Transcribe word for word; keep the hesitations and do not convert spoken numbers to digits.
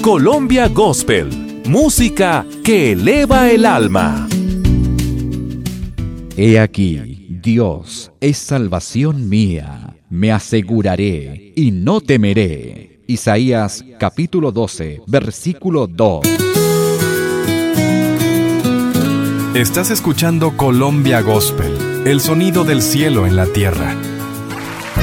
Colombia Gospel, música que eleva el alma. He aquí, Dios es salvación mía, me aseguraré y no temeré. Isaías capítulo doce, versículo dos. Estás escuchando Colombia Gospel, el sonido del cielo en la tierra.